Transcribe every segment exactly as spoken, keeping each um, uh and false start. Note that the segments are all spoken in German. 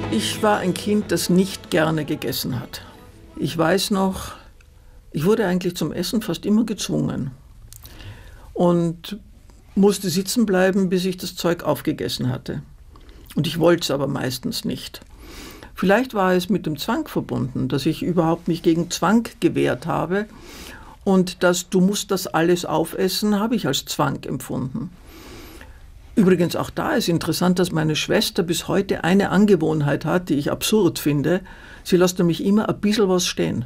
Ich war ein Kind, das nicht gerne gegessen hat. Ich weiß noch, ich wurde eigentlich zum Essen fast immer gezwungen und musste sitzen bleiben, bis ich das Zeug aufgegessen hatte. Und ich wollte es aber meistens nicht. Vielleicht war es mit dem Zwang verbunden, dass ich überhaupt mich gegen Zwang gewehrt habe und das „Du musst das alles aufessen" habe ich als Zwang empfunden. Übrigens auch da ist interessant, dass meine Schwester bis heute eine Angewohnheit hat, die ich absurd finde. Sie lässt nämlich immer ein bisschen was stehen.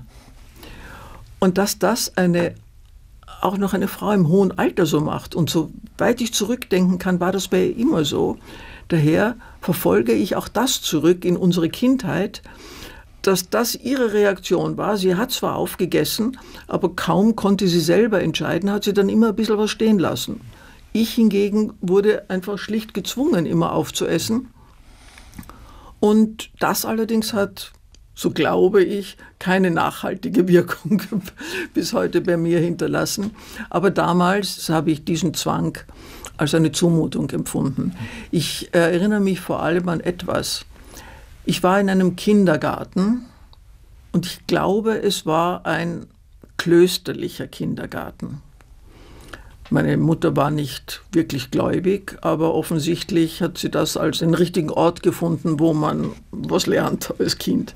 Und dass das eine, auch noch eine Frau im hohen Alter so macht. Und soweit ich zurückdenken kann, war das bei ihr immer so. Daher verfolge ich auch das zurück in unsere Kindheit, dass das ihre Reaktion war. Sie hat zwar aufgegessen, aber kaum konnte sie selber entscheiden, hat sie dann immer ein bisschen was stehen lassen. Ich hingegen wurde einfach schlicht gezwungen, immer aufzuessen. Und das allerdings hat, so glaube ich, keine nachhaltige Wirkung bis heute bei mir hinterlassen. Aber damals habe ich diesen Zwang als eine Zumutung empfunden. Ich erinnere mich vor allem an etwas. Ich war in einem Kindergarten und ich glaube, es war ein klösterlicher Kindergarten. Meine Mutter war nicht wirklich gläubig, aber offensichtlich hat sie das als den richtigen Ort gefunden, wo man was lernt als Kind.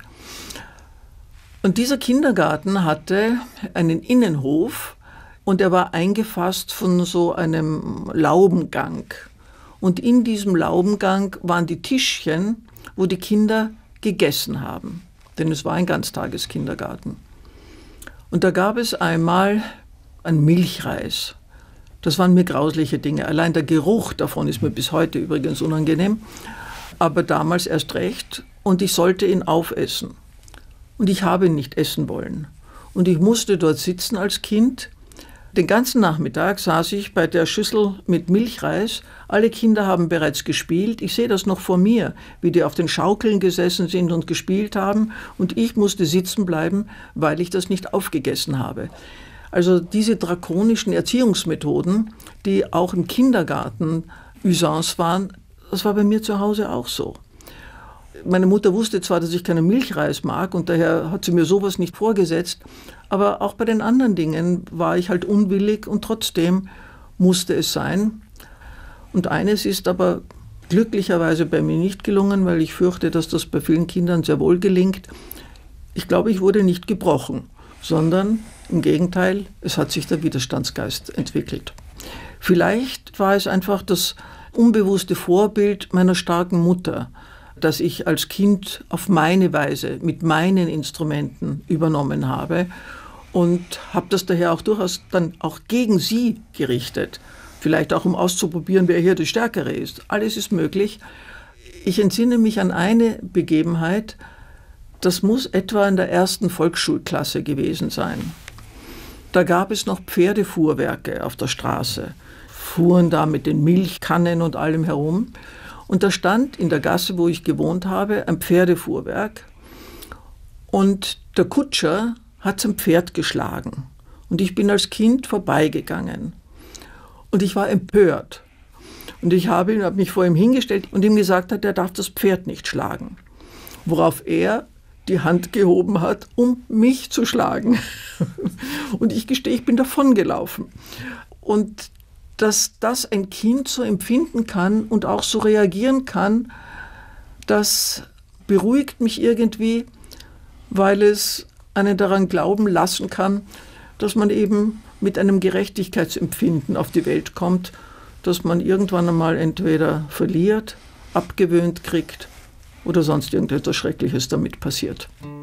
Und dieser Kindergarten hatte einen Innenhof und er war eingefasst von so einem Laubengang. Und in diesem Laubengang waren die Tischchen, wo die Kinder gegessen haben. Denn es war ein Ganztageskindergarten. Und da gab es einmal ein Milchreis. Das waren mir grausliche Dinge. Allein der Geruch davon ist mir bis heute übrigens unangenehm. Aber damals erst recht. Und ich sollte ihn aufessen. Und ich habe ihn nicht essen wollen. Und ich musste dort sitzen als Kind. Den ganzen Nachmittag saß ich bei der Schüssel mit Milchreis. Alle Kinder haben bereits gespielt. Ich sehe das noch vor mir, wie die auf den Schaukeln gesessen sind und gespielt haben. Und ich musste sitzen bleiben, weil ich das nicht aufgegessen habe. Also diese drakonischen Erziehungsmethoden, die auch im Kindergarten Usance waren, das war bei mir zu Hause auch so. Meine Mutter wusste zwar, dass ich keinen Milchreis mag und daher hat sie mir sowas nicht vorgesetzt, aber auch bei den anderen Dingen war ich halt unwillig und trotzdem musste es sein. Und eines ist aber glücklicherweise bei mir nicht gelungen, weil ich fürchte, dass das bei vielen Kindern sehr wohl gelingt. Ich glaube, ich wurde nicht gebrochen, sondern im Gegenteil, es hat sich der Widerstandsgeist entwickelt. Vielleicht war es einfach das unbewusste Vorbild meiner starken Mutter, das ich als Kind auf meine Weise mit meinen Instrumenten übernommen habe und habe das daher auch durchaus dann auch gegen sie gerichtet. Vielleicht auch, um auszuprobieren, wer hier der Stärkere ist. Alles ist möglich. Ich entsinne mich an eine Begebenheit, das muss etwa in der ersten Volksschulklasse gewesen sein. Da gab es noch Pferdefuhrwerke auf der Straße, fuhren da mit den Milchkannen und allem herum. Und da stand in der Gasse, wo ich gewohnt habe, ein Pferdefuhrwerk. Und der Kutscher hat sein Pferd geschlagen. Und ich bin als Kind vorbeigegangen. Und ich war empört. Und ich habe ihn, habe mich vor ihm hingestellt und ihm gesagt, er darf das Pferd nicht schlagen. Worauf er die Hand gehoben hat, um mich zu schlagen. Und ich gestehe, ich bin davongelaufen. Und dass das ein Kind so empfinden kann und auch so reagieren kann, das beruhigt mich irgendwie, weil es einen daran glauben lassen kann, dass man eben mit einem Gerechtigkeitsempfinden auf die Welt kommt, dass man irgendwann einmal entweder verliert, abgewöhnt kriegt oder sonst irgendetwas Schreckliches damit passiert.